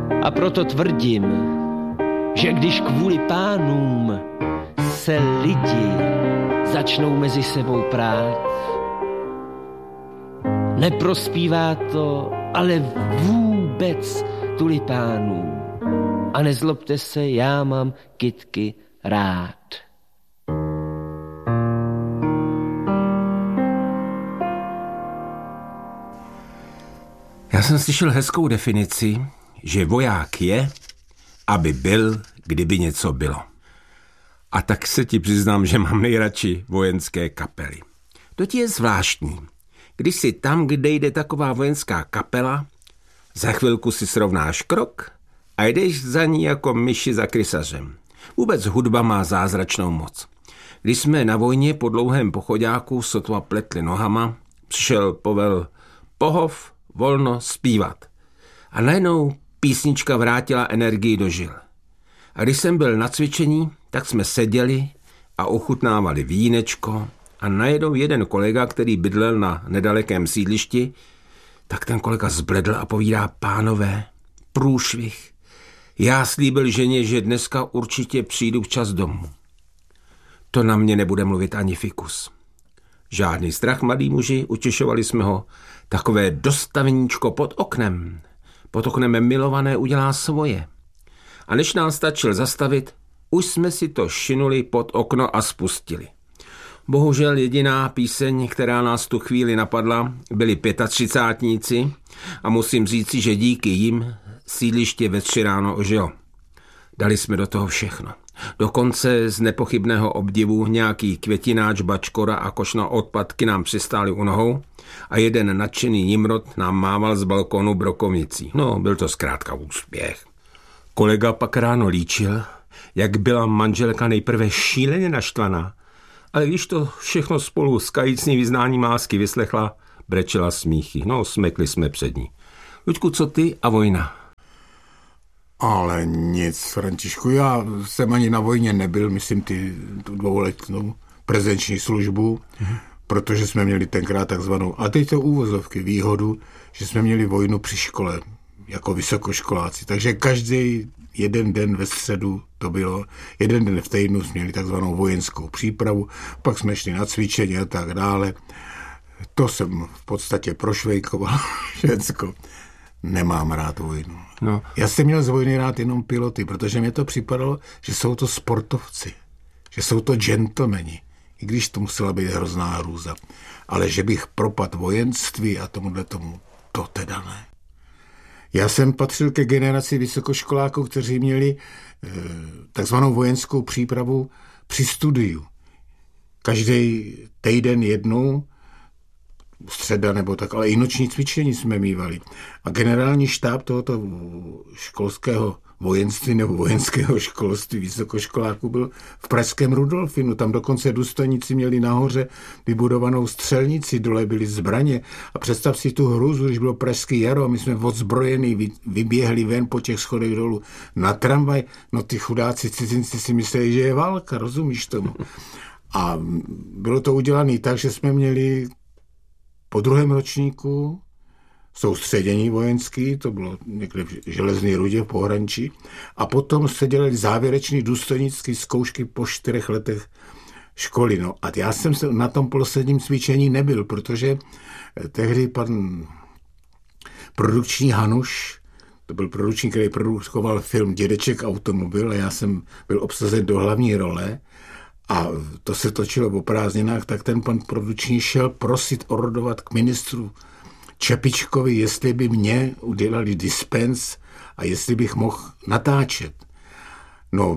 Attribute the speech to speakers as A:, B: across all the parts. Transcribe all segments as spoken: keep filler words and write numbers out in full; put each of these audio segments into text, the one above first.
A: A proto tvrdím, že když kvůli pánům se lidi začnou mezi sebou prát, neprospívá to ale vůbec tulipánům. A nezlobte se, já mám kytky rád.
B: Já jsem slyšel hezkou definici, že voják je, aby byl, kdyby něco bylo. A tak se ti přiznám, že mám nejradši vojenské kapely. To ti je zvláštní. Když si tam, kde jde taková vojenská kapela, za chvilku si srovnáš krok a jdeš za ní jako myši za krysařem. Vůbec hudba má zázračnou moc. Když jsme na vojně po dlouhém pochodáku sotva pletli nohama, přišel povel pohov, volno, zpívat. A najednou písnička vrátila energii do žil. A když jsem byl na cvičení, tak jsme seděli a ochutnávali vínečko a najednou jeden kolega, který bydlel na nedalekém sídlišti, tak ten kolega zbledl a povídá: pánové, průšvih. Já slíbil ženě, že dneska určitě přijdu včas domů. To na mě nebude mluvit ani fikus. Žádný strach, mladí muži, utěšovali jsme ho. Takové dostaveníčko pod oknem. Pod oknem milované udělá svoje. A než nás stačil zastavit, už jsme si to šinuli pod okno a spustili. Bohužel jediná píseň, která nás tu chvíli napadla, byli pětatřicátníci a musím říci, že díky jim sídliště ve tři ráno ožilo. Dali jsme do toho všechno. Dokonce z nepochybného obdivu nějaký květináč, bačkora a košna odpadky nám přistáli u nohou a jeden nadšený nimrod nám mával z balkonu brokovnicí. No, byl to zkrátka úspěch. Kolega pak ráno líčil, jak byla manželka nejprve šíleně naštvaná, ale když to všechno spolu s kajícní vyznáním lásky vyslechla, brečela smíchy. No, smekli jsme před ní. Luďku, co ty a vojna?
C: Ale nic, Františku, já jsem ani na vojně nebyl, myslím ty tu dvouletnou prezenční službu, mhm. protože jsme měli tenkrát takzvanou, a teď to úvozovky, výhodu, že jsme měli vojnu při škole, jako vysokoškoláci, takže každý jeden den ve středu to bylo, jeden den v týdnu jsme měli takzvanou vojenskou přípravu, pak jsme šli na cvičení a tak dále. To jsem v podstatě prošvejkoval všecko. Nemám rád vojnu.
B: No.
C: Já jsem měl z vojny rád jenom piloty, protože mě to připadalo, že jsou to sportovci, že jsou to gentlemani, i když to musela být hrozná hrůza. Ale že bych propad vojenství a tomuhle tomu, to teda ne. Já jsem patřil ke generaci vysokoškoláků, kteří měli e, takzvanou vojenskou přípravu při studiu. Každý týden jednou, středa nebo tak, ale i noční cvičení jsme mívali. A generální štáb tohoto školského vojenství nebo vojenského školství vysokoškoláků byl v pražském Rudolfinu. Tam dokonce důstojníci měli nahoře vybudovanou střelnici, dole byly zbraně. A představ si tu hrůzu, když bylo pražské jaro a my jsme odzbrojení vyběhli ven po těch schodech dolů na tramvaj. No ty chudáci cizinci si mysleli, že je válka, rozumíš tomu? A bylo to udělané tak, že jsme měli po druhém ročníku soustředění vojenský, to bylo někde v Železné Rudě v pohraničí, a potom se dělali závěrečný důstojnický zkoušky po čtyřech letech školy. No a já jsem se na tom posledním cvičení nebyl, protože tehdy pan produkční Hanuš, to byl produkční, který produkoval film Dědeček automobil a já jsem byl obsazen do hlavní role a to se točilo o prázdninách, tak ten pan produční šel prosit orodovat k ministru Čepičkovi, jestli by mě udělali dispens a jestli bych mohl natáčet. No,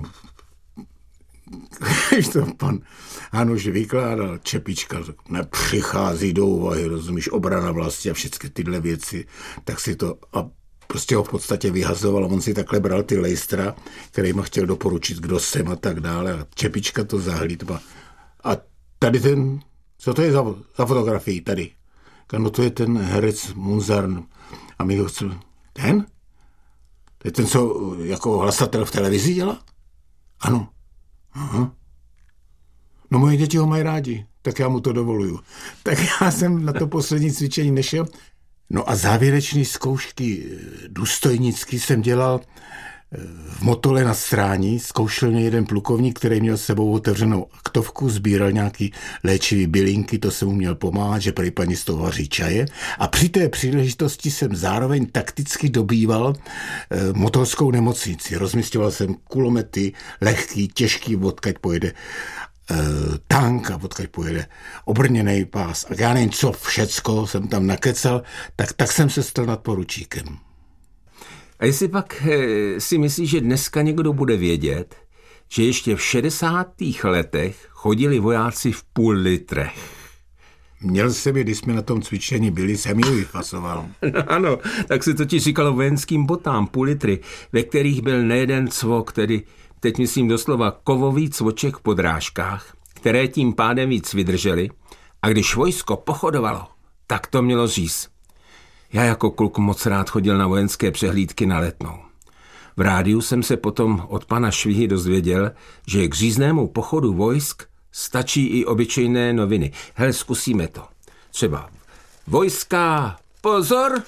C: když to pan Hanuš vykládal, Čepička nepřichází do úvahy, rozumíš, obrana vlasti a všechny tyhle věci, tak si to a prostě ho v podstatě vyhazoval. On si takhle bral ty lejstra, kterýma chtěl doporučit, kdo jsem a tak dále. A Čepička to zahlídla. A tady ten, co to je za, za fotografii tady? No to je ten herec Munzar. A my ho chceme, ten? To je ten, co jako hlasatel v televizi dělá? Ano. Aha. No moje děti ho mají rádi, tak já mu to dovoluju. Tak já jsem na to poslední cvičení nešel. No a závěrečné zkoušky důstojnický jsem dělal v Motole na Strání. Zkoušel mě jeden plukovník, který měl s sebou otevřenou aktovku, sbíral nějaký léčivý bylinky, to jsem mu měl pomáhat, že prý paní z toho vaří čaje. A při té příležitosti jsem zároveň takticky dobýval eh, motolskou nemocnici. Rozmisťoval jsem kulomety, lehký, těžký, odkud pojede eh, tank a odkud pojede obrněný pás. A já nevím, co všecko jsem tam nakecal, tak, tak jsem se stal nadporučíkem.
B: A jestli pak e, si myslíš, že dneska někdo bude vědět, že ještě v šedesátých letech chodili vojáci v půl litrech.
C: Měl jsem je, když jsme na tom cvičení byli, jsem ji vyfasoval.
B: No, ano, tak se totiž říkalo vojenským botám půl litry, ve kterých byl nejeden cvok, tedy, teď myslím doslova, kovový cvoček v podrážkách, které tím pádem víc vydržely, a když vojsko pochodovalo, tak to mělo říz. Já jako kluk moc rád chodil na vojenské přehlídky na Letnou. V rádiu jsem se potom od pana Švihy dozvěděl, že k říznému pochodu vojsk stačí i obyčejné noviny. Hele, zkusíme to. Třeba vojska, pozor,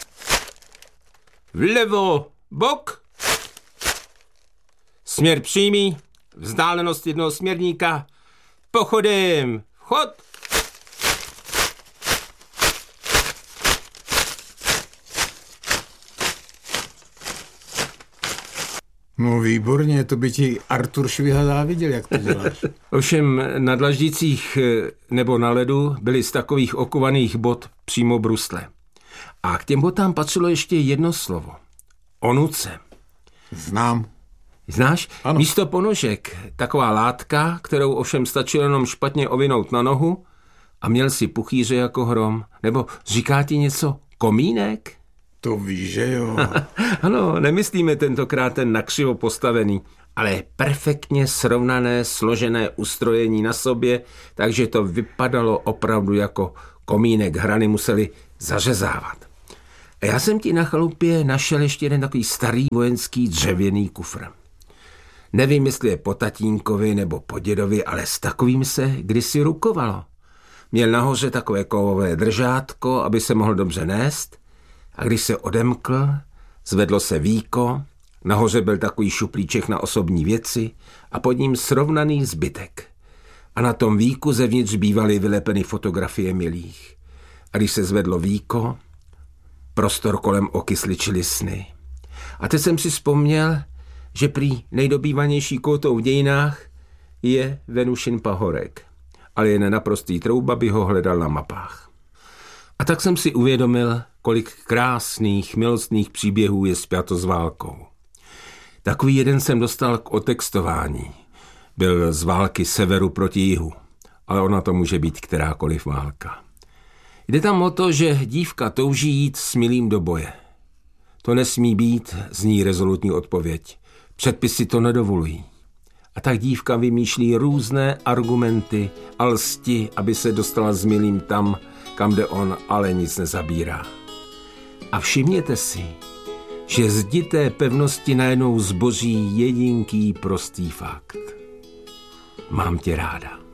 B: vlevo, bok, směr přímý, vzdálenost jednoho směrníka, pochodem, vchod.
C: No výborně, to by ti Artur Šviha záviděl, jak to děláš.
B: Ovšem na dlaždicích nebo na ledu byly z takových okovaných bot přímo brusle. A k těm botám patřilo ještě jedno slovo. Onuce.
C: Znám.
B: Znáš?
C: Ano.
B: Místo ponožek taková látka, kterou ovšem stačilo jenom špatně ovinout na nohu a měl si puchýře jako hrom. Nebo říká ti něco komínek?
C: To víš, že jo.
B: Ano, nemyslíme tentokrát ten nakřivo postavený, ale perfektně srovnané, složené ustrojení na sobě, takže to vypadalo opravdu jako komínek, hrany museli zařezávat. A já jsem ti na chalupě našel ještě jeden takový starý vojenský dřevěný kufr. Nevím, jestli je po tatínkovi nebo po dědovi, ale s takovým se kdysi rukovalo. Měl nahoře takové kovové držátko, aby se mohl dobře nést, a když se odemkl, zvedlo se víko, nahoře byl takový šuplíček na osobní věci a pod ním srovnaný zbytek. A na tom víku zevnitř bývaly vylepeny fotografie milých. A když se zvedlo víko, prostor kolem okysličily sny. A teď jsem si vzpomněl, že prý nejdobývanější koutou v dějinách je Venušin pahorek, ale jen naprostý trouba by ho hledal na mapách. A tak jsem si uvědomil, kolik krásných, milostných příběhů je spjato s válkou. Takový jeden jsem dostal k otextování. Byl z války severu proti jihu, ale ona to může být kterákoliv válka. Jde tam o to, že dívka touží jít s milým do boje. To nesmí být, zní rezolutní odpověď. Předpisy to nedovolují. A tak dívka vymýšlí různé argumenty a lsti, aby se dostala s milým tam, kam jde on, ale nic nezabírá. A všimněte si, že zdi té pevnosti najednou zboří jedinký prostý fakt. Mám tě ráda.